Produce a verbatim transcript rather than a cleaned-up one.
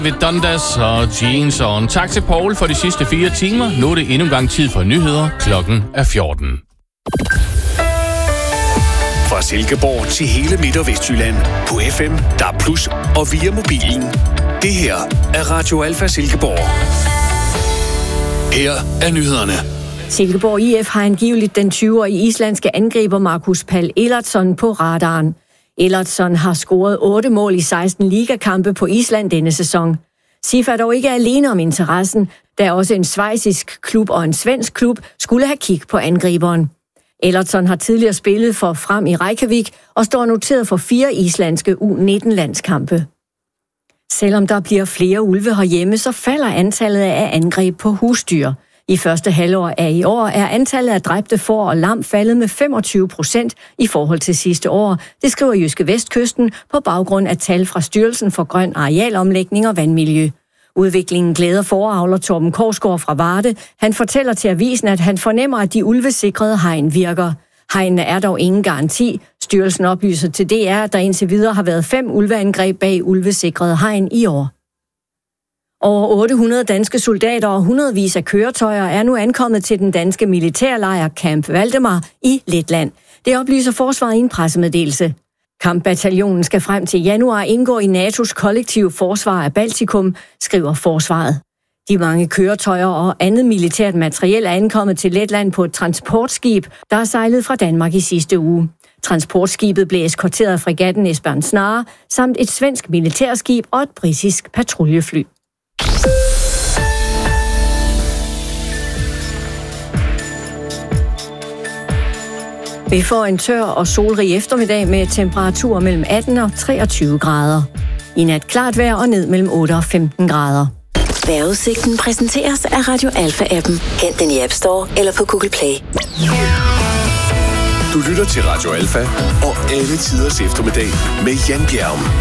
Ved Dundas og Jeans on. Tak til Paul for de sidste fire timer. Nu er det endnu en gang tid for nyheder. Klokken er fjorten. Fra Silkeborg til hele Midt- og Vestjylland. På F M, D A B plus, og via mobilen. Det her er Radio Alfa Silkeborg. Her er nyhederne. Silkeborg I F har angiveligt den tyve-årige islandske angriber Markus Pál Ellertsson på radaren. Ellertsson har scoret otte mål i seksten ligakampe på Island denne sæson. S I F er dog ikke alene om interessen, da også en schweizisk klub og en svensk klub skulle have kig på angriberen. Ellertsson har tidligere spillet for Fram i Reykjavik og står noteret for fire islandske U nitten-landskampe. Selvom der bliver flere ulve herhjemme, så falder antallet af angreb på husdyr. I første halvår af i år er antallet af dræbte får og lam faldet med femogtyve procent i forhold til sidste år. Det skriver Jyske Vestkysten på baggrund af tal fra Styrelsen for Grøn Arealomlægning og Vandmiljø. Udviklingen glæder fåreavler Torben Korsgaard fra Varde. Han fortæller til avisen, at han fornemmer, at de ulvesikrede hegn virker. Hegnene er dog ingen garanti. Styrelsen oplyser til D R, at der indtil videre har været fem ulveangreb bag ulvesikrede hegn i år. Over otte hundrede danske soldater og hundredvis af køretøjer er nu ankommet til den danske militærlejr Camp Valdemar i Letland. Det oplyser forsvaret i en pressemeddelelse. Kampbataljonen skal frem til januar indgå i N A T O's kollektive forsvar af Baltikum, skriver forsvaret. De mange køretøjer og andet militært materiel er ankommet til Letland på et transportskib, der er sejlet fra Danmark i sidste uge. Transportskibet blev eskorteret af fregatten Esbern Snare, samt et svensk militærskib og et britisk patruljefly. Vi får en tør og solrig eftermiddag med temperaturer mellem atten og treogtyve grader. I nat klart vejr og ned mellem otte og femten grader. Vejrudsigten præsenteres af Radio Alfa-appen. Hent den i App Store eller på Google Play. Du lytter til Radio Alfa og alle tiders eftermiddag med Jan Bjerg.